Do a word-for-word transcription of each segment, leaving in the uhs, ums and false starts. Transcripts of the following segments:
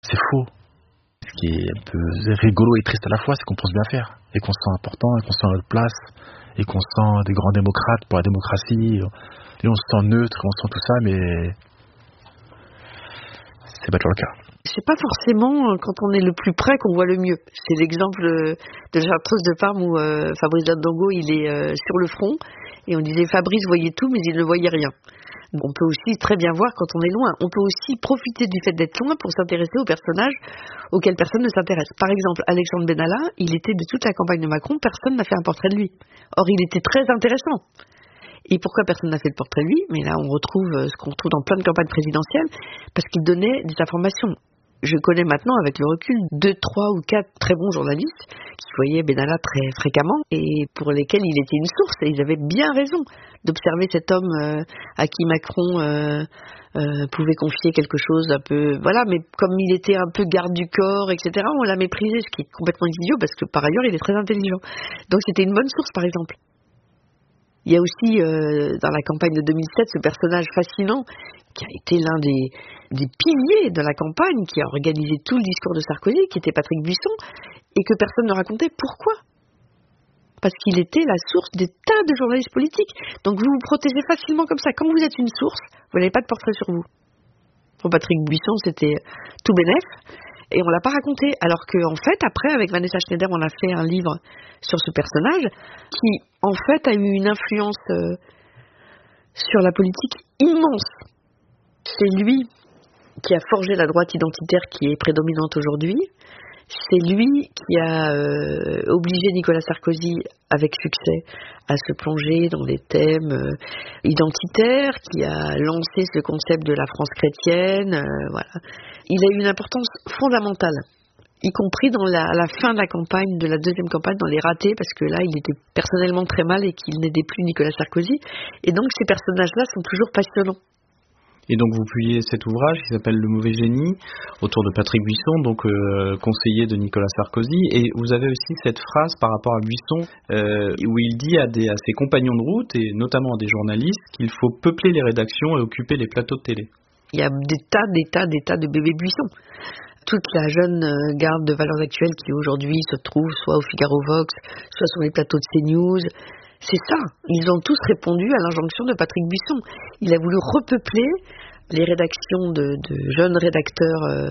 C'est faux. Ce qui est un peu rigolo et triste à la fois, c'est qu'on pense bien faire, et qu'on se sent important, et qu'on se sent à notre place, et qu'on se sent des grands démocrates pour la démocratie, et on se sent neutre, on se sent tout ça, mais c'est pas toujours le cas. C'est pas forcément quand on est le plus près qu'on voit le mieux. C'est l'exemple de la Chartreuse de Parme où euh, Fabrice Landongo, il est euh, sur le front, et on disait Fabrice voyait tout, mais il ne voyait rien. On peut aussi très bien voir quand on est loin. On peut aussi profiter du fait d'être loin pour s'intéresser aux personnages auxquels personne ne s'intéresse. Par exemple, Alexandre Benalla, il était de toute la campagne de Macron, personne n'a fait un portrait de lui. Or, il était très intéressant. Et pourquoi personne n'a fait le portrait de lui? Mais là, on retrouve ce qu'on retrouve dans plein de campagnes présidentielles, parce qu'il donnait des informations. Je connais maintenant, avec le recul, deux, trois ou quatre très bons journalistes qui voyaient Benalla très fréquemment et pour lesquels il était une source. Et ils avaient bien raison d'observer cet homme euh, à qui Macron euh, euh, pouvait confier quelque chose un peu... Voilà, mais comme il était un peu garde du corps, et cetera, on l'a méprisé, ce qui est complètement idiot parce que par ailleurs, il est très intelligent. Donc c'était une bonne source, par exemple. Il y a aussi, euh, dans la campagne de deux mille sept, ce personnage fascinant qui a été l'un des, des piliers de la campagne, qui a organisé tout le discours de Sarkozy, qui était Patrick Buisson, et que personne ne racontait. Pourquoi? Parce qu'il était la source des tas de journalistes politiques. Donc vous vous protégez facilement comme ça. Quand vous êtes une source, vous n'avez pas de portrait sur vous. Pour Patrick Buisson, c'était tout bénef. Et on l'a pas raconté. Alors que, en fait, après, avec Vanessa Schneider, on a fait un livre sur ce personnage qui, en fait, a eu une influence euh, sur la politique immense. C'est lui qui a forgé la droite identitaire qui est prédominante aujourd'hui. C'est lui qui a euh, obligé Nicolas Sarkozy, avec succès, à se plonger dans les thèmes euh, identitaires, qui a lancé ce concept de la France chrétienne. Euh, voilà. Il a eu une importance fondamentale, y compris dans la, à la fin de la campagne, de la deuxième campagne, dans les ratés, parce que là, il était personnellement très mal et qu'il n'aidait plus Nicolas Sarkozy. Et donc, ces personnages-là sont toujours passionnants. Et donc vous publiez cet ouvrage qui s'appelle Le Mauvais Génie, autour de Patrick Buisson, donc euh, conseiller de Nicolas Sarkozy. Et vous avez aussi cette phrase par rapport à Buisson, euh, où il dit à, des, à ses compagnons de route, et notamment à des journalistes, qu'il faut peupler les rédactions et occuper les plateaux de télé. Il y a des tas, des tas, des tas de bébés Buisson. Toute la jeune garde de Valeurs Actuelles qui aujourd'hui se trouve soit au Figaro Vox, soit sur les plateaux de CNews. C'est ça, ils ont tous répondu à l'injonction de Patrick Buisson. Il a voulu repeupler les rédactions de, de jeunes rédacteurs, euh,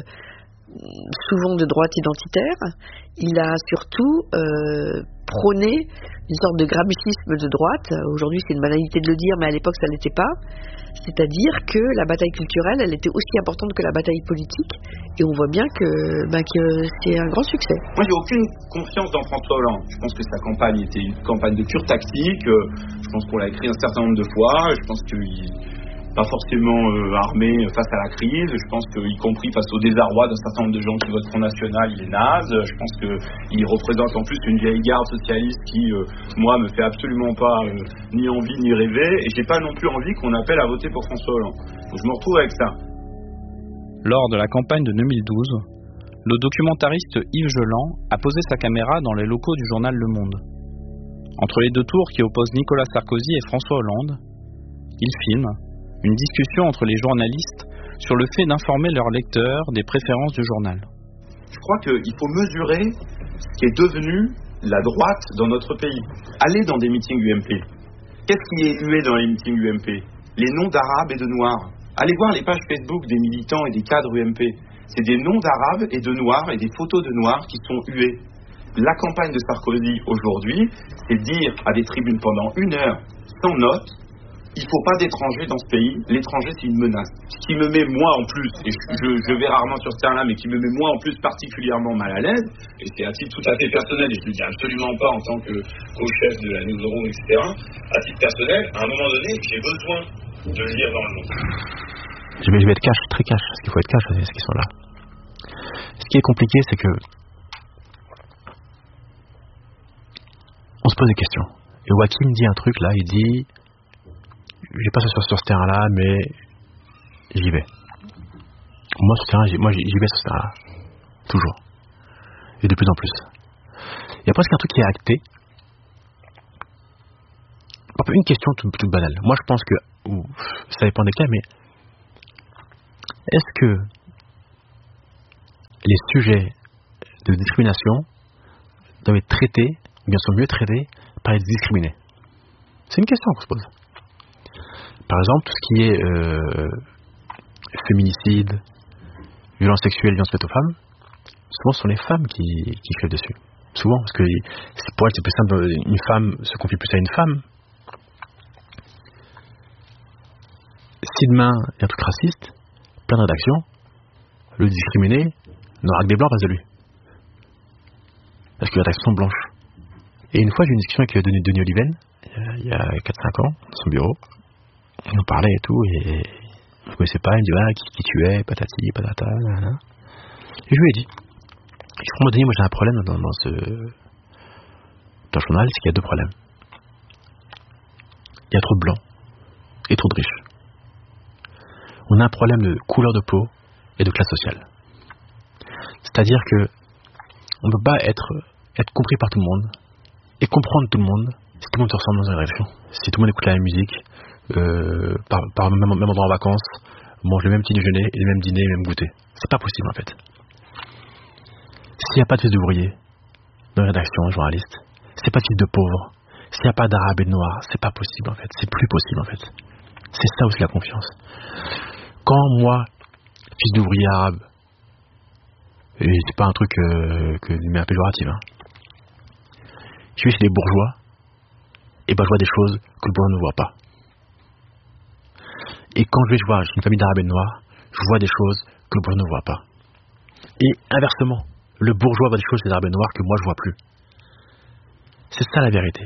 souvent de droite identitaire. Il a surtout euh, prôné une sorte de gramscisme de droite. Aujourd'hui, c'est une banalité de le dire, mais à l'époque, ça ne l'était pas. C'est-à-dire que la bataille culturelle, elle était aussi importante que la bataille politique. Et on voit bien que, ben, que c'est un grand succès. Moi, j'ai aucune confiance dans François Hollande. Je pense que sa campagne était une campagne de pure tactique. Je pense qu'on l'a écrit un certain nombre de fois. Je pense qu'il n'est pas forcément euh, armé face à la crise. Je pense qu'y compris face au désarroi d'un certain nombre de gens qui votent Front National, il est naze. Je pense qu'il représente en plus une vieille garde socialiste qui, euh, moi, me fait absolument pas euh, ni envie ni rêver. Et j'ai pas non plus envie qu'on appelle à voter pour François Hollande. Donc je me retrouve avec ça. Lors de la campagne de deux mille douze, le documentariste Yves Geland a posé sa caméra dans les locaux du journal Le Monde. Entre les deux tours qui opposent Nicolas Sarkozy et François Hollande, il filme une discussion entre les journalistes sur le fait d'informer leurs lecteurs des préférences du journal. Je crois qu'il faut mesurer ce qui est devenu la droite dans notre pays. Allez dans des meetings U M P. Qu'est-ce qui est hué dans les meetings U M P? Les noms d'Arabes et de Noirs. Allez voir les pages Facebook des militants et des cadres U M P. C'est des noms d'Arabes et de Noirs et des photos de Noirs qui sont hués. La campagne de Sarkozy aujourd'hui, c'est dire à des tribunes pendant une heure, sans note, il ne faut pas d'étrangers dans ce pays. L'étranger, c'est une menace. Ce qui me met, moi, en plus, et je, je, je vais rarement sur ce terrain-là, mais qui me met, moi, en plus, particulièrement mal à l'aise, et c'est à titre tout à fait personnel, et je ne le dis absolument pas en tant que co-chef de la Newsroom, et cetera. À titre personnel, à un moment donné, j'ai besoin de le lire dans le monde. Je vais, je vais être cash, très cash, parce qu'il faut être cash, c'est ce qui sont là. Ce qui est compliqué, c'est que on se pose des questions. Et Joachim dit un truc, là, il dit... Je vais pas sur, sur ce terrain-là, mais j'y vais. Moi, ce terrain, j'y, moi, j'y vais sur ce terrain-là. Toujours. Et de plus en plus. Il y a presque un truc qui est acté. Une question toute, toute banale. Moi, je pense que, ou, ça dépend des cas, mais est-ce que les sujets de discrimination doivent être traités, ou bien sont mieux traités par les discriminés. C'est une question qu'on se pose. Par exemple, tout ce qui est euh, féminicide, violence sexuelle, violence faite aux femmes, souvent ce sont les femmes qui, qui crèvent dessus. Souvent, parce que pour elles c'est plus simple, une femme se confie plus à une femme. Si demain il y a un truc raciste, plein de rédactions, le discriminé n'aura que des blancs face de lui. Parce que les rédactions sont blanches. Et une fois j'ai eu une discussion avec Denis, Denis Oliven, il y a quatre cinq ans, dans son bureau. Il nous parlait et tout, et je ne connaissais pas, il me dit ah, qui, qui tu es, patati, patata, nanana. Et je lui ai dit, je crois Denis, moi j'ai un problème dans, dans ce dans le journal, c'est qu'il y a deux problèmes. Il y a trop de blancs et trop de riches. On a un problème de couleur de peau et de classe sociale. C'est-à-dire que on ne peut pas être, être compris par tout le monde et comprendre tout le monde si tout le monde se ressemble dans une rédaction. Si tout le monde écoute la même musique, euh, par, par même, même endroit en vacances, mange le même petit déjeuner, et le même dîner, le même goûter. C'est pas possible en fait. S'il n'y a pas de fils d'ouvriers dans la rédaction, les journalistes, s'il n'y a pas de fils de pauvres, s'il n'y a pas d'arabes et de noirs, c'est pas possible en fait. C'est plus possible en fait. C'est ça aussi la confiance. Quand moi, fils d'ouvrier arabe, et c'est pas un truc euh, que je mets un péjoratif, hein, je vais chez les bourgeois, et ben je vois des choses que le bourgeois ne voit pas. Et quand je vais voir une famille d'arabes et de noirs, je vois des choses que le bourgeois ne voit pas. Et inversement, le bourgeois voit des choses des arabes et noirs que moi je vois plus. C'est ça la vérité.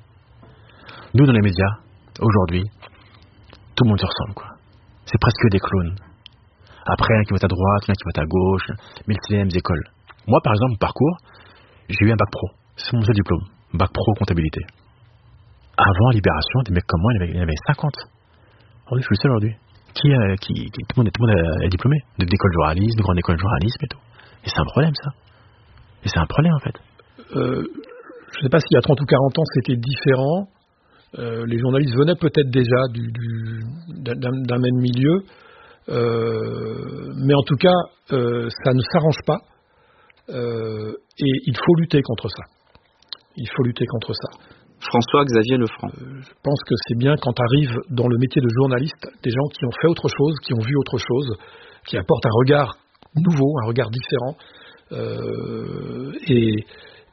Nous dans les médias, aujourd'hui, tout le monde se ressemble quoi. C'est presque des clones. Après, un qui vote à droite, un qui vote à gauche, mais c'est les mêmes écoles. Moi par exemple, mon parcours, j'ai eu un bac pro. C'est mon seul diplôme. Bac pro comptabilité. Avant, à Libération, des mecs comme moi, il y en avait, il y en avait cinquante. Aujourd'hui, je suis le seul aujourd'hui. Qui, euh, qui, qui, tout le monde, tout le monde est diplômé d'école de journalisme, de grande école de journalisme et tout. Et c'est un problème, ça. Et c'est un problème, en fait. Euh, je ne sais pas s'il y a trente ou quarante ans, c'était différent. Euh, les journalistes venaient peut-être déjà du, du, d'un, d'un même milieu. Euh, mais en tout cas, euh, ça ne s'arrange pas. Euh, et il faut lutter contre ça. Il faut lutter contre ça. François-Xavier Lefranc. Euh, je pense que c'est bien quand arrivent dans le métier de journaliste des gens qui ont fait autre chose, qui ont vu autre chose, qui apportent un regard nouveau, un regard différent, euh, et,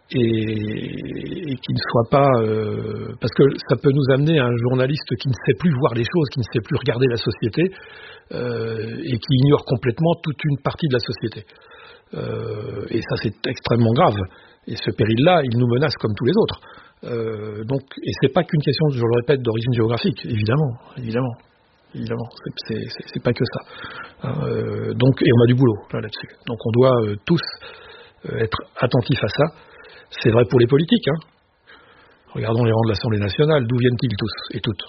et, et qui ne soient pas... Euh, parce que ça peut nous amener à un journaliste qui ne sait plus voir les choses, qui ne sait plus regarder la société, euh, et qui ignore complètement toute une partie de la société. Euh, et ça, c'est extrêmement grave. Et ce péril-là, il nous menace comme tous les autres. Euh, donc, et c'est pas qu'une question, je le répète, d'origine géographique, évidemment, évidemment, évidemment, c'est, c'est, c'est, c'est pas que ça. Euh, donc, et on a du boulot là, là-dessus. Donc, on doit euh, tous euh, être attentifs à ça. C'est vrai pour les politiques. Hein. Regardons les rangs de l'Assemblée nationale, d'où viennent-ils tous et toutes ?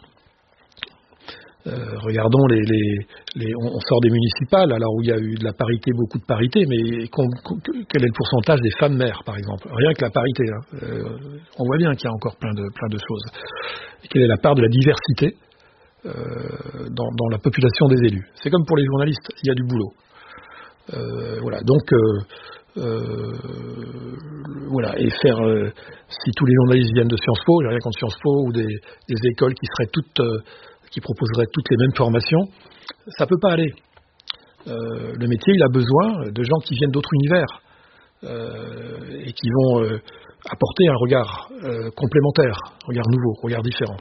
Euh, regardons les, les, les on, on sort des municipales, alors où il y a eu de la parité, beaucoup de parité, mais con, con, quel est le pourcentage des femmes maires, par exemple ? Rien que la parité. Hein. Euh, on voit bien qu'il y a encore plein de, plein de choses. Et quelle est la part de la diversité euh, dans, dans la population des élus ? C'est comme pour les journalistes, il y a du boulot. Euh, voilà. Donc, euh, euh, voilà. Et faire, euh, si tous les journalistes viennent de Sciences Po, j'ai rien contre Sciences Po ou des, des écoles qui seraient toutes euh, qui proposerait toutes les mêmes formations, ça ne peut pas aller. Euh, le métier, il a besoin de gens qui viennent d'autres univers euh, et qui vont euh, apporter un regard euh, complémentaire, un regard nouveau, un regard différent.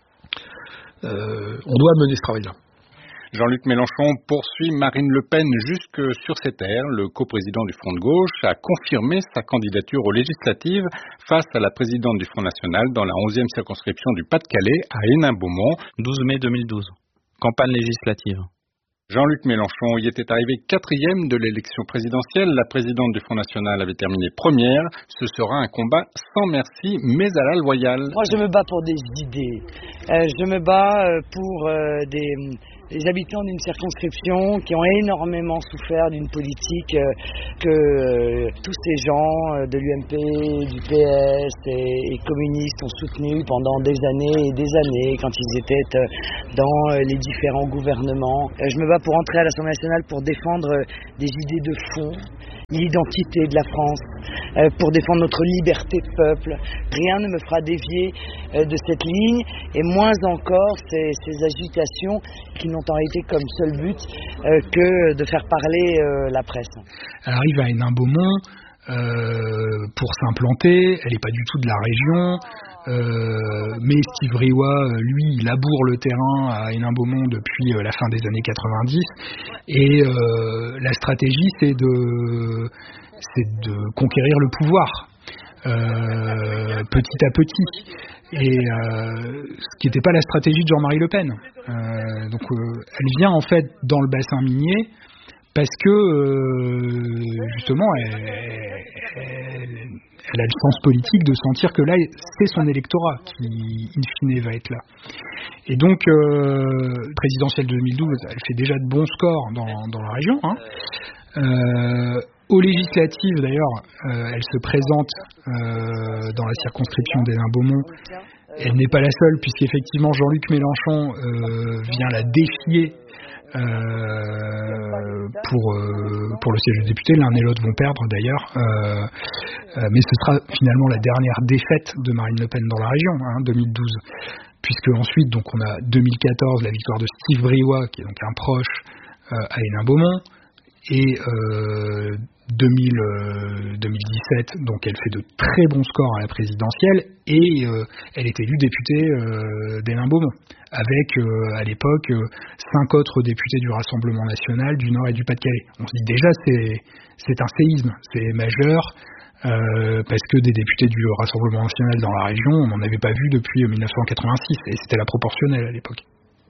Euh, on doit mener ce travail-là. Jean-Luc Mélenchon poursuit Marine Le Pen jusque sur ses terres. Le coprésident du Front de gauche a confirmé sa candidature aux législatives face à la présidente du Front national dans la onzième circonscription du Pas-de-Calais à Hénin-Beaumont. douze mai deux mille douze. Campagne législative. Jean-Luc Mélenchon y était arrivé quatrième de l'élection présidentielle. La présidente du Front national avait terminé première. Ce sera un combat sans merci, mais à la loyale. Moi, je me bats pour des idées. Euh, je me bats pour euh, des... les habitants d'une circonscription qui ont énormément souffert d'une politique euh, que euh, tous ces gens euh, de l'U M P, du P S et, et communistes ont soutenu pendant des années et des années quand ils étaient euh, dans euh, les différents gouvernements. Euh, je me bats pour entrer à l'Assemblée nationale pour défendre euh, des idées de fond. l'identité de la France, euh, pour défendre notre liberté de peuple. Rien ne me fera dévier euh, de cette ligne, et moins encore ces, ces agitations qui n'ont en réalité comme seul but euh, que de faire parler euh, la presse. Elle arrive à Hénin-Beaumont euh, pour s'implanter, elle n'est pas du tout de la région. Euh, mais Steve Briouat, lui, il laboure le terrain à Hénin-Beaumont depuis euh, la fin des années quatre-vingt-dix, et euh, la stratégie, c'est de, c'est de conquérir le pouvoir euh, petit à petit, et euh, ce qui n'était pas la stratégie de Jean-Marie Le Pen. Euh, donc, euh, elle vient en fait dans le bassin minier parce que euh, justement, elle, elle, elle a le sens politique de sentir que là, c'est son électorat qui, in fine, va être là. Et donc, euh, présidentielle deux mille douze, elle fait déjà de bons scores dans, dans la région. Hein. Euh, aux législatives, d'ailleurs, euh, elle se présente euh, dans la circonscription d'Hénin-Beaumont. Elle n'est pas la seule, puisqu'effectivement, Jean-Luc Mélenchon euh, vient la défier Euh, pour euh, pour le siège de député. L'un et l'autre vont perdre d'ailleurs, euh, euh, mais ce sera finalement la dernière défaite de Marine Le Pen dans la région, hein, deux mille douze, puisque ensuite donc on a deux mille quatorze la victoire de Steve Briouat, qui est donc un proche euh, à Hénin-Beaumont, et euh, deux mille, euh, deux mille dix-sept, donc elle fait de très bons scores à la présidentielle, et euh, elle est élue députée euh, d'Hénin-Beaumont, avec euh, à l'époque euh, cinq autres députés du Rassemblement National du Nord et du Pas-de-Calais. On se dit déjà c'est c'est un séisme, c'est majeur, euh, parce que des députés du Rassemblement National dans la région, on n'en avait pas vu depuis mille neuf cent quatre-vingt-six, et c'était la proportionnelle à l'époque.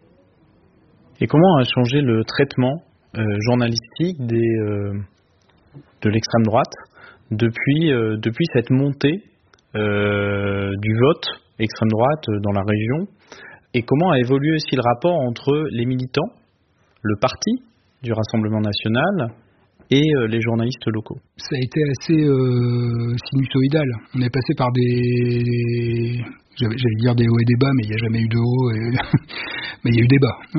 Et comment a changé le traitement euh, journalistique des, euh, de l'extrême droite depuis, euh, depuis cette montée euh, du vote extrême droite dans la région? Et comment a évolué aussi le rapport entre les militants, le parti du Rassemblement National et euh, les journalistes locaux? Ça a été assez euh, sinusoïdal. On est passé par des... J'allais dire des hauts et des bas, mais il n'y a jamais eu de haut, et... mais il y a eu des bas.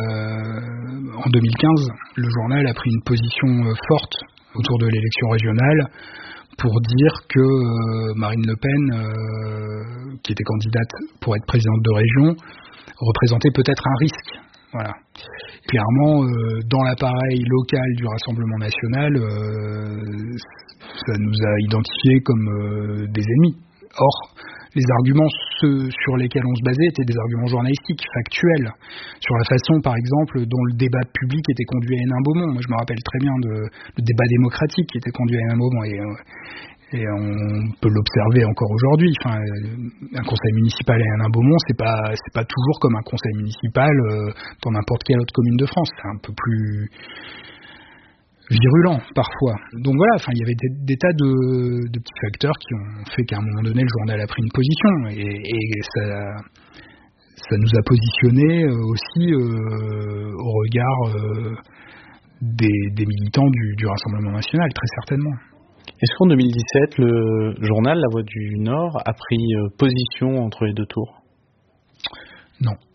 Euh, en deux mille quinze, le journal a pris une position forte autour de l'élection régionale pour dire que euh, Marine Le Pen, euh, qui était candidate pour être présidente de région, représentait peut-être un risque. Voilà. Clairement, euh, dans l'appareil local du Rassemblement National, euh, ça nous a identifiés comme euh, des ennemis. Or, les arguments ceux sur lesquels on se basait étaient des arguments journalistiques, factuels, sur la façon, par exemple, dont le débat public était conduit à Hénin-Beaumont. Moi, je me rappelle très bien de, le débat démocratique qui était conduit à Hénin-Beaumont, et, et on peut l'observer encore aujourd'hui. Enfin, un conseil municipal à Hénin-Beaumont, c'est pas, c'est pas toujours comme un conseil municipal euh, dans n'importe quelle autre commune de France. C'est un peu plus virulent parfois. Donc voilà, enfin il y avait des, des tas de, de petits facteurs qui ont fait qu'à un moment donné le journal a pris une position, et, et ça, ça nous a positionnés aussi euh, au regard euh, des, des militants du, du Rassemblement National, très certainement. Est-ce qu'en deux mille dix-sept, le journal La Voix du Nord a pris position entre les deux tours? Non.